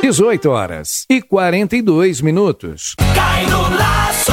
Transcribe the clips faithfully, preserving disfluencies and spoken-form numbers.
dezoito horas e quarenta e dois minutos. Cai no laço.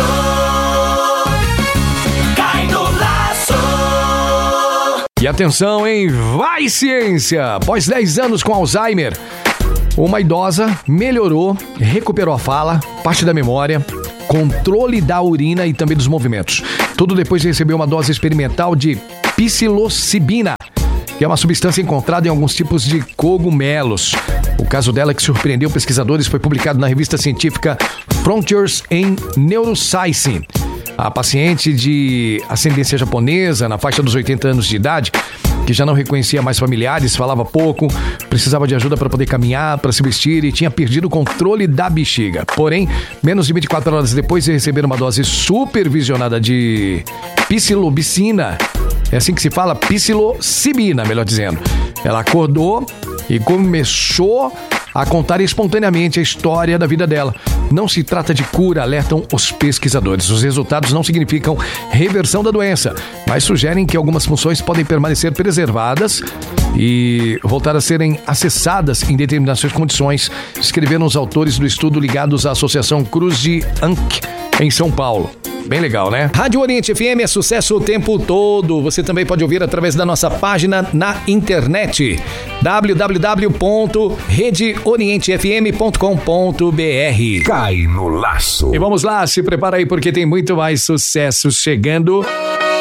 Cai no laço. E atenção, hein? Vai ciência! Após dez anos com Alzheimer, uma idosa melhorou, recuperou a fala, parte da memória, controle da urina e também dos movimentos. Tudo depois de receber uma dose experimental de psilocibina, que é uma substância encontrada em alguns tipos de cogumelos. O caso dela, que surpreendeu pesquisadores, foi publicado na revista científica Frontiers in Neuroscience. A paciente de ascendência japonesa, na faixa dos oitenta anos de idade, que já não reconhecia mais familiares, falava pouco, precisava de ajuda para poder caminhar, para se vestir e tinha perdido o controle da bexiga. Porém, menos de vinte e quatro horas depois de receber uma dose supervisionada de psilocibina, é assim que se fala, psilocibina, melhor dizendo, ela acordou e começou a contar espontaneamente a história da vida dela. Não se trata de cura, alertam os pesquisadores. Os resultados não significam reversão da doença, mas sugerem que algumas funções podem permanecer preservadas e voltar a serem acessadas em determinadas condições, escreveram os autores do estudo ligados à Associação Cruz de Anque, em São Paulo. Bem legal, né? Rádio Oriente F M é sucesso o tempo todo. Você também pode ouvir através da nossa página na internet, w w w ponto rede oriente f m ponto com ponto b r. Cai no laço. E vamos lá, se prepara aí porque tem muito mais sucesso chegando.